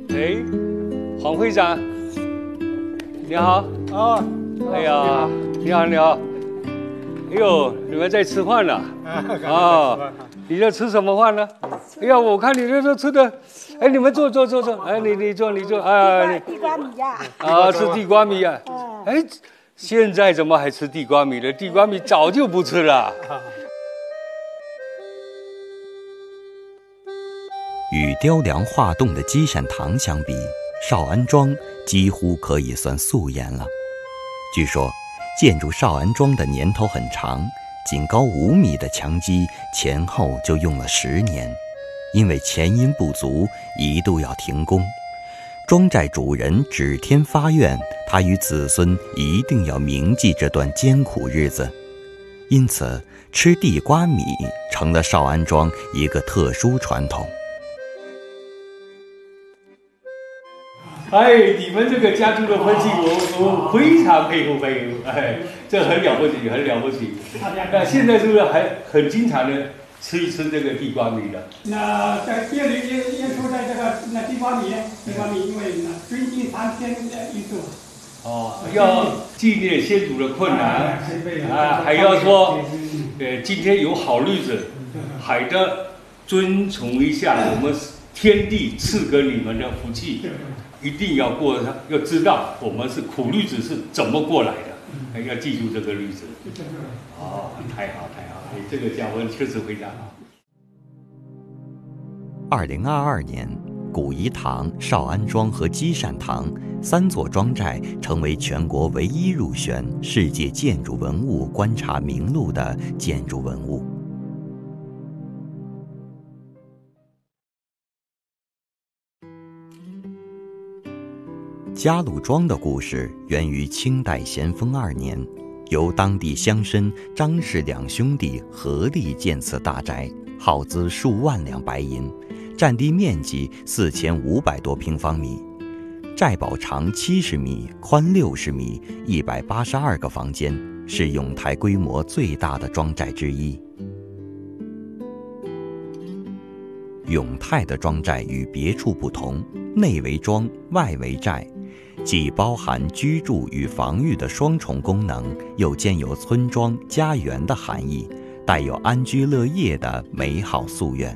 哎，黄会长，你好。 哦， 哎呀，你好，你好。哎呦，你们在吃饭呢？啊，你在吃什么饭呢？哎呀，我看你这都吃的，哎，你们坐。哎，你坐。 地瓜米呀。 啊，吃地瓜米啊。哎，现在怎么还吃地瓜米了？地瓜米早就不吃了。 与雕梁画栋的积善堂相比，少安庄几乎可以算素颜了。据说，建筑少安庄的年头很长，仅高5米的墙基前后就用了10年，因为钱银不足，一度要停工。庄寨主人指天发愿，他与子孙一定要铭记这段艰苦日子，因此吃地瓜米成了少安庄一个特殊传统。 哎，你们这个家族的分析，我非常佩服。哎，这很了不起，很了不起。那现在是不是还很经常的吃一吃这个地瓜米的？ 那在店里也说在这个地瓜米，因为尊敬3天的意思。 哦，要纪念先祖的困难啊，还要说，今天有好日子，还得遵从一下我们天地赐给你们的福气。一定要过，要知道我们是苦日子是怎么过来的，要记住这个日子。哦，太好，哎，这个讲文确实非常好。 2022年，古颐堂、少安庄和积善堂3座庄寨成为全国唯一入选世界建筑文物观察名录的建筑文物。嘉禄庄的故事源于清代咸丰2年，由当地乡绅张氏2兄弟合力建此大宅，耗资数万两白银，占地面积4500多平方米，寨堡长70米，宽60米，182个房间，是永泰规模最大的庄寨之一。永泰的庄寨与别处不同，内为庄，外为寨，既包含居住与防御的双重功能，又兼有村庄、家园的含义，带有安居乐业的美好夙愿。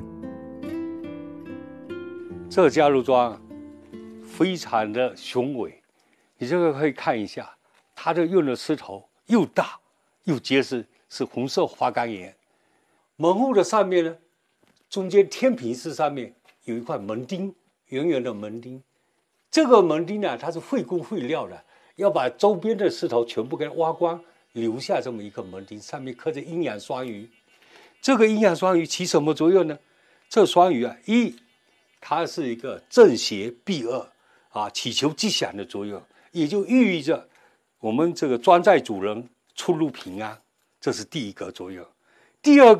这嘉禄庄非常的雄伟，你这个可以看一下，它的用的石头又大又结实，是红色花岗岩。门户的上面呢，中间天平式上面有一块门钉，圆圆的门钉。这个门钉呢，它是费工费料的，要把周边的石头全部给它挖光，留下这么一个门钉，上面刻着阴阳双鱼。这个阴阳双鱼起什么作用呢？这双鱼啊，它是一个正邪避恶啊，祈求吉祥的作用，也就寓意着我们这个庄寨主人出入平安，这是第一个作用。第二